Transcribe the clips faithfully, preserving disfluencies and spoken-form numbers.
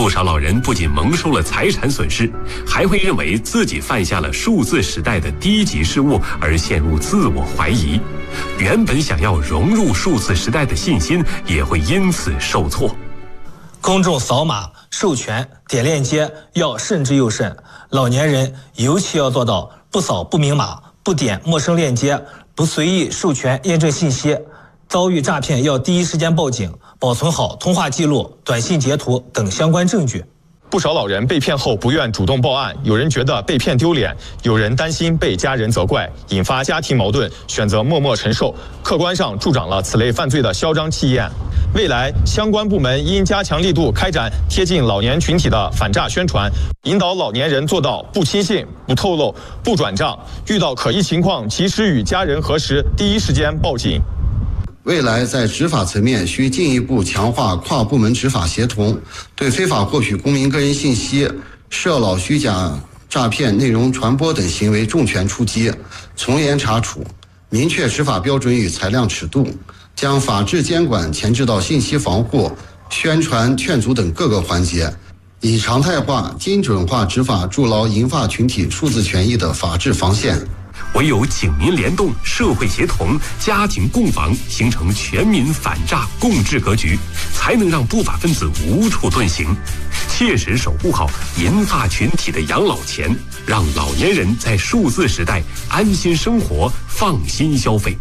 不少老人不仅蒙受了财产损失，还会认为自己犯下了数字时代的低级失误而陷入自我怀疑，原本想要融入数字时代的信心也会因此受挫。 公众扫码、授权、点链接要慎之又慎，老年人尤其要做到不扫不明码、不点陌生链接、不随意授权验证信息。遭遇诈骗要第一时间报警，保存好通话记录、短信截图等相关证据。 不少老人被骗后不愿主动报案，有人觉得被骗丢脸，有人担心被家人责怪，引发家庭矛盾，选择默默承受，客观上助长了此类犯罪的嚣张气焰。未来相关部门应加强力度，开展贴近老年群体的反诈宣传，引导老年人做到不轻信、不透露、不转账，遇到可疑情况及时与家人核实，第一时间报警。 未来在执法层面需进一步强化跨部门执法协同，对非法获取公民个人信息、涉扰虚假诈骗内容传播等行为重拳出击，从严查处，明确执法标准与裁量尺度，将法治监管前置到信息防护、宣传劝阻等各个环节，以常态化、精准化执法筑牢银发群体数字权益的法治防线。 唯有警民联动、社会协同、家庭共防，形成全民反诈共治格局，才能让不法分子无处遁形，切实守护好银发群体的养老钱，让老年人在数字时代安心生活、放心消费。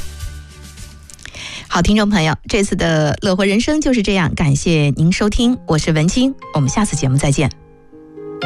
好，听众朋友，这次的乐活人生就是这样，感谢您收听，我是文清，我们下次节目再见。